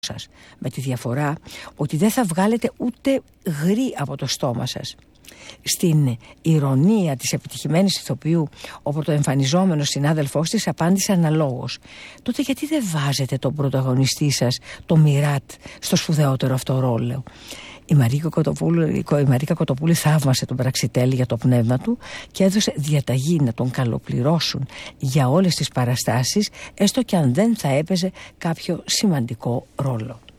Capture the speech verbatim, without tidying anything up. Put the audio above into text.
σας, με τη διαφορά ότι δεν θα βγάλετε ούτε γρή από το στόμα σας. Στην ηρωνία της επιτυχημένης ηθοποιού, ο πρωτοεμφανιζόμενος συνάδελφός της απάντησε αναλόγως: τότε γιατί δεν βάζετε τον πρωταγωνιστή σας, το Μιράτ, στο σπουδαιότερο αυτό ρόλο? Η Μαρίκα Κοτοπούλου, η Μαρίκα Κοτοπούλου θαύμασε τον Πραξιτέλη για το πνεύμα του και έδωσε διαταγή να τον καλοπληρώσουν για όλες τις παραστάσεις, έστω και αν δεν θα έπαιζε κάποιο σημαντικό ρόλο.